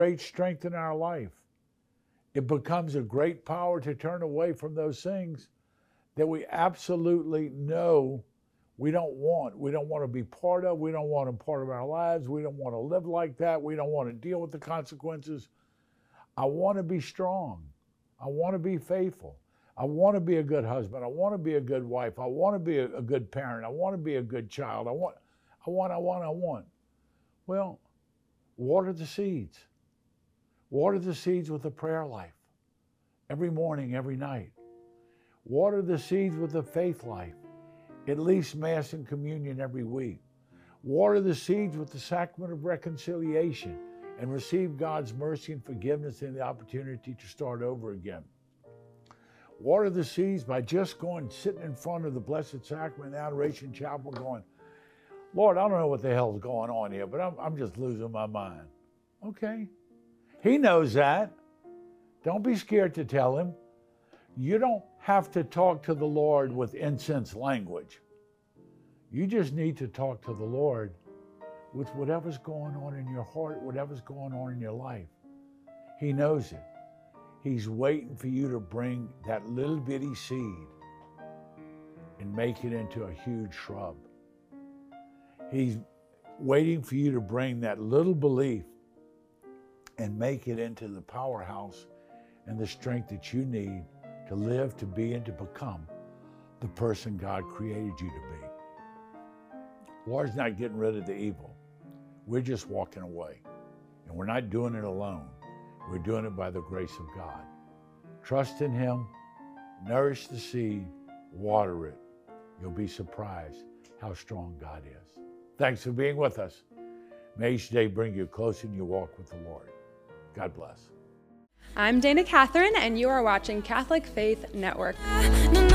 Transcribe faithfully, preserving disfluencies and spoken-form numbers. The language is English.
great strength in our life. It becomes a great power to turn away from those things that we absolutely know we don't want. We don't want to be part of. We don't want them part of our lives. We don't want to live like that. We don't want to deal with the consequences. I want to be strong. I want to be faithful. I want to be a good husband. I want to be a good wife. I want to be a, a good parent. I want to be a good child. I want, I want, I want, I want. Well, water the seeds. Water the seeds with a prayer life. Every morning, every night. Water the seeds with a faith life. At least Mass and Communion every week. Water the seeds with the sacrament of reconciliation and receive God's mercy and forgiveness and the opportunity to start over again. Water the seeds by just going, sitting in front of the Blessed Sacrament Adoration Chapel going, Lord, I don't know what the hell's going on here, but I'm, I'm just losing my mind. Okay. He knows that. Don't be scared to tell him. You don't have to talk to the Lord with incense language. You just need to talk to the Lord with whatever's going on in your heart, whatever's going on in your life. He knows it. He's waiting for you to bring that little bitty seed and make it into a huge shrub. He's waiting for you to bring that little belief and make it into the powerhouse and the strength that you need to live, to be, and to become the person God created you to be. Lord's not getting rid of the evil. We're just walking away. And we're not doing it alone. We're doing it by the grace of God. Trust in Him, nourish the seed, water it. You'll be surprised how strong God is. Thanks for being with us. May each day bring you closer in your walk with the Lord. God bless. I'm Dana Catherine, and you are watching Catholic Faith Network.